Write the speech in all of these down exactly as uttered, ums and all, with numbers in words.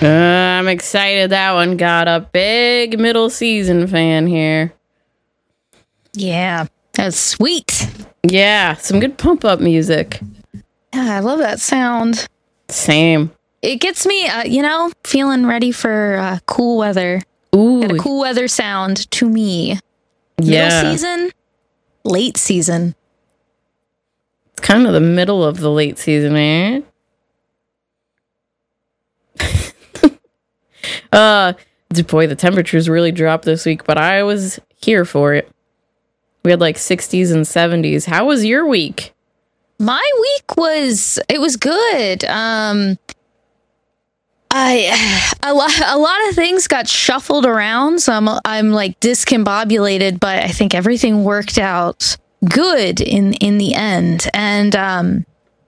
Uh, I'm excited that one got a big middle season fan here. Yeah, that's sweet. Yeah, some good pump up music. Yeah, I love that sound. Same. It gets me, uh, you know, feeling ready for uh, cool weather. Ooh. Got a cool weather sound to me. Yeah. Middle season, late season. It's kind of the middle of the late season, man. uh, boy, the temperatures really dropped this week, but I was here for it. We had like sixties and seventies. How was your week? My week was, it was good. Um, I, a lot, a lot of things got shuffled around, so I'm, I'm like discombobulated, but I think everything worked out good in, in the end. And, um,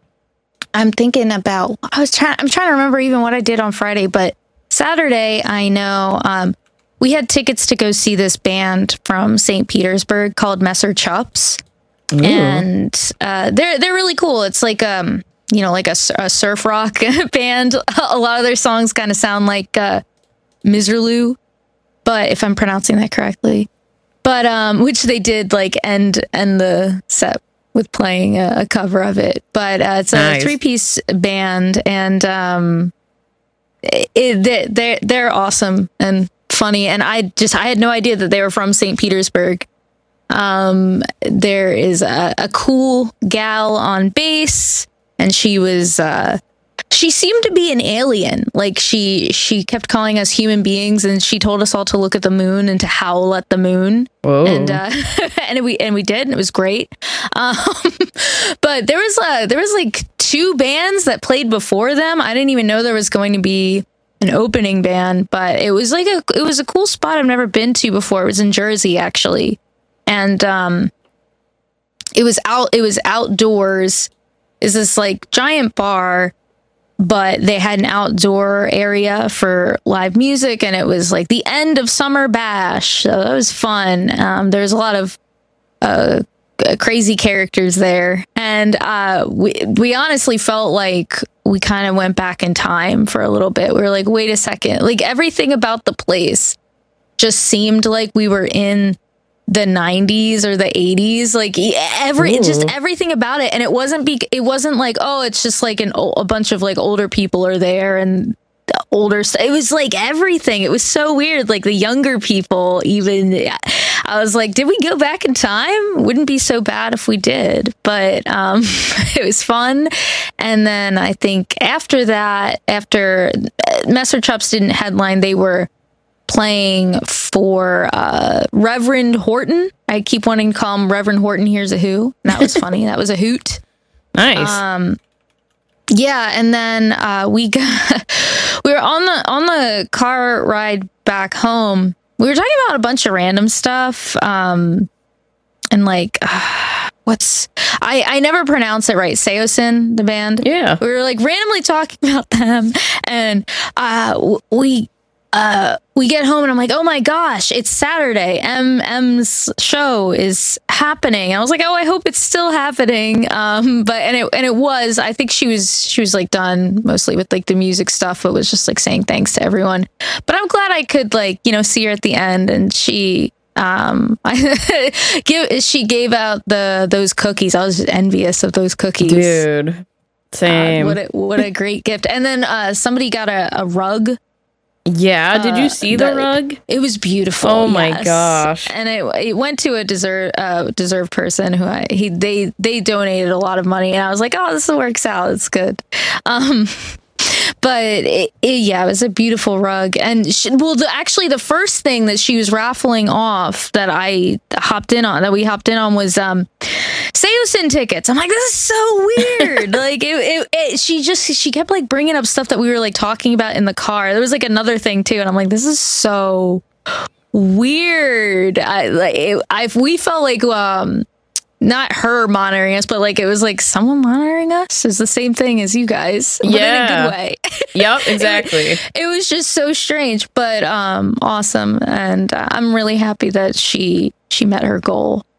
I'm thinking about, I was trying, I'm trying to remember even what I did on Friday, but Saturday, I know, um, we had tickets to go see this band from Saint Petersburg called Messer Chups. Ooh. And, uh, they're, they're really cool. It's like, um, you know, like a, a surf rock band. A lot of their songs kind of sound like uh, Miserlou, but if I'm pronouncing that correctly, but um, which they did like end end the set with playing a, a cover of it. But uh, it's a nice three piece band, and um, it, it, they're they're awesome and funny. And I just I had no idea that they were from Saint Petersburg. Um, there is a, a cool gal on bass. And she was, uh, she seemed to be an alien. Like she, she kept calling us human beings, and she told us all to look at the moon and to howl at the moon. Whoa. And, uh, and we, and we did, and it was great. Um, but there was, uh, there was like two bands that played before them. I didn't even know there was going to be an opening band, but it was like a, it was a cool spot I've never been to before. It was in Jersey, actually. And, um, it was out, it was outdoors. Is this like giant bar, but they had an outdoor area for live music, and it was like the end of Summer Bash. So that was fun. Um, there's a lot of uh, crazy characters there, and uh, we we honestly felt like we kind of went back in time for a little bit. We were like, wait a second, like everything about the place just seemed like we were in the nineties or the eighties, like every Ooh. just everything about it. And it wasn't be it wasn't like, oh, it's just like an a bunch of like older people are there and older st- it was like everything. It was so weird. Like the younger people, even I was like, did we go back in time? Wouldn't be so bad if we did. But um it was fun. And then I think after that, after Messer Chups didn't headline, they were playing for uh, Reverend Horton. I keep wanting to call him Reverend Horton Hears a Who. That was funny. That was a hoot. Nice. Um, yeah, and then uh, we got we were on the on the car ride back home. We were talking about a bunch of random stuff, um, and like uh, what's I I never pronounce it right. Seosin, the band. Yeah, we were like randomly talking about them, and uh, we. Uh, we get home and I'm like, oh my gosh, it's Saturday. M M's show is happening. And I was like, oh, I hope it's still happening. Um, but and it and it was. I think she was she was like done mostly with like the music stuff, but was just like saying thanks to everyone. But I'm glad I could like you know see her at the end, and she um I give she gave out the those cookies. I was just envious of those cookies, dude. Same. Uh, what a, what a great gift. And then uh, somebody got a, a rug. Yeah, did you see uh, the rug? It was beautiful. Oh yes. my gosh! And it, it went to a deserve uh, deserved person who I he they they donated a lot of money, and I was like, oh, this works out. It's good. Um, but it, it, yeah, it was a beautiful rug. And she, well, the, actually, the first thing that she was raffling off that I hopped in on, that we hopped in on, was um, Seosin tickets. I'm like, this is so weird. like, it, it, it, she just she kept like bringing up stuff that we were like talking about in the car. There was like another thing too, and I'm like, this is so weird. I like, it, I we felt like um. not her monitoring us, but like it was like someone monitoring us is the same thing as you guys. But yeah. in a good way. Yep, exactly. it, it was just so strange, but um, awesome. And uh, I'm really happy that she she met her goal.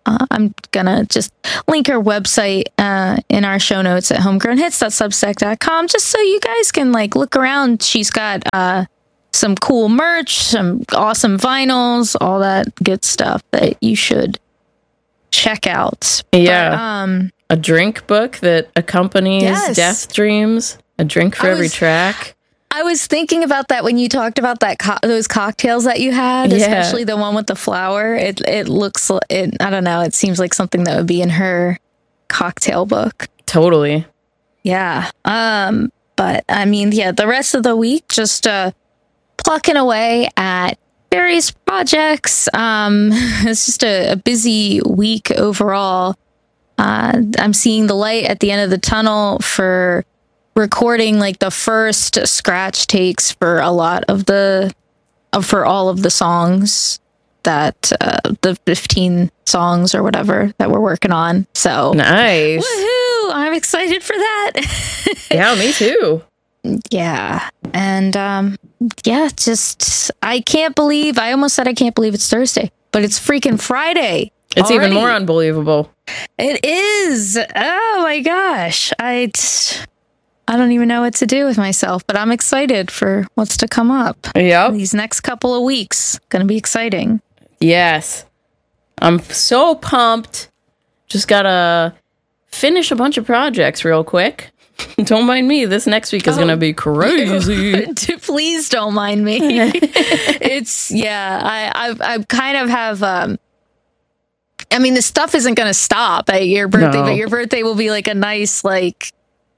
uh, I'm gonna just link her website uh, in our show notes at homegrown hits dot substack dot com, just so you guys can like look around. She's got uh, some cool merch, some awesome vinyls, all that good stuff that you should check out. Yeah. But, um, a drink book that accompanies Yes. Death Dreams. A drink for I every was- track. I was thinking about that when you talked about that co- those cocktails that you had, Yeah. especially the one with the flower. It it looks li- it I don't know, it seems like something that would be in her cocktail book. Totally. Yeah. Um but I mean, yeah, the rest of the week just uh plucking away at various projects. Um it's just a, a busy week overall. Uh I'm seeing the light at the end of the tunnel for recording like the first scratch takes for a lot of the uh, for all of the songs that uh, the fifteen songs or whatever that we're working on. So Nice. woohoo, I'm excited for that. Yeah, me too. Yeah. And um yeah, just I can't believe I almost said I can't believe it's Thursday, but it's freaking Friday. It's even already. more unbelievable. It is. Oh my gosh. I t- I don't even know what to do with myself, but I'm excited for what's to come up. Yep. These next couple of weeks, gonna be exciting. Yes. I'm so pumped. Just gotta finish a bunch of projects real quick. Don't mind me. This next week is Oh. gonna be crazy. Please don't mind me. It's yeah. I I I kind of have. um I mean, the stuff isn't gonna stop at your birthday, No. but your birthday will be like a nice like.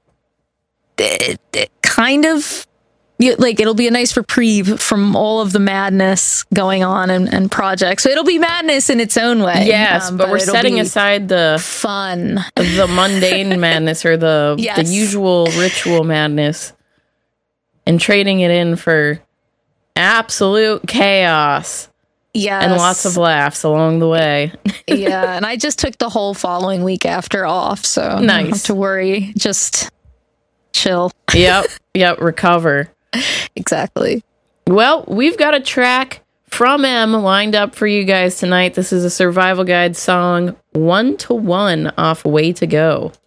It, it kind of. You, like it'll be a nice reprieve from all of the madness going on and, and projects. So it'll be madness in its own way. Yes, um, but, we're it'll setting be aside the fun. the mundane madness or the Yes. the usual ritual madness and trading it in for absolute chaos Yes. and lots of laughs along the way. Yeah, and I just took the whole following week after off, so I don't have Nice. to worry. Just chill. Yep, yep, recover. Exactly. Well, we've got a track from M lined up for you guys tonight. This is a Survival Guide song, One to One off Way to Go.